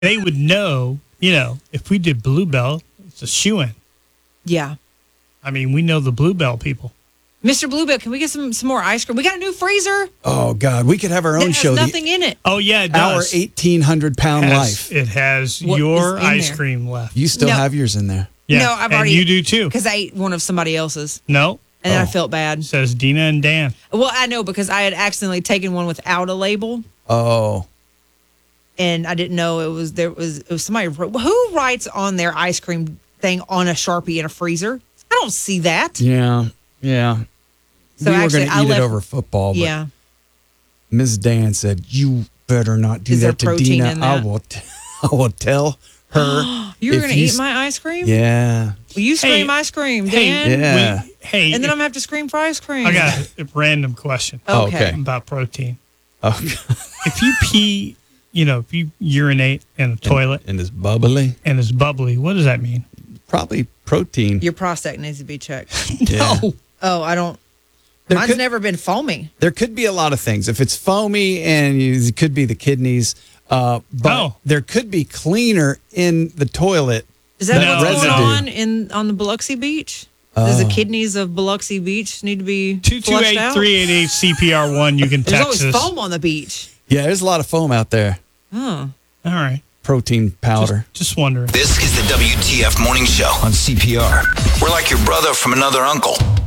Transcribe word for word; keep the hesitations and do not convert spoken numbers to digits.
they would know, you know, if we did Bluebell, it's a shoo-in. Yeah. I mean, we know the Bluebell people. Mister Bluebell, can we get some, some more ice cream? We got a new freezer. Oh, God. We could have our own That show. has nothing the, in it. Oh, yeah, it Our does. eighteen hundred pound Has- life. It has What your is in ice there? cream left. You still No. have yours in there. Yeah, No, I've and already. you do too. Because I ate one of somebody else's. No, And then Oh. I felt bad. says Dina and Dan. Well, I know because I had accidentally taken one without a label. Oh. And I didn't know it was there was it was somebody who writes on their ice cream thing on a Sharpie in a freezer. I don't see that. Yeah. Yeah. So we actually, were going I to eat left- it over football, but Yeah. Miz Dan said, you better not do Is there that to protein Dina. in I that? will, t- I will tell her. You were if going to you eat s- my ice cream? Yeah. Well, you scream Hey, ice cream, hey, Dan. Yeah. We, hey, And then if- I'm going to have to scream for ice cream. I got a random question Oh, Okay. okay. about protein. Oh, If you pee, you know, if you urinate in a toilet and it's bubbly. and it's bubbly, what does that mean? Probably protein. Your prostate needs to be checked. Yeah. No. Oh, I don't. There Mine's could- never been foamy. There could be a lot of things. If it's foamy and you, it could be the kidneys, uh, but Oh. there could be cleaner in the toilet. Is that No, what's going residue. on in on the Biloxi Beach? Does Oh. the kidneys of Biloxi Beach need to be two two flushed eight, out? three eight eight, C P R one. You can There's text always us. foam on the beach. Yeah, there's a lot of foam out there. Oh. All right. Protein powder. Just, just wondering. This is the W T F Morning Show on C P R. We're like your brother from another uncle.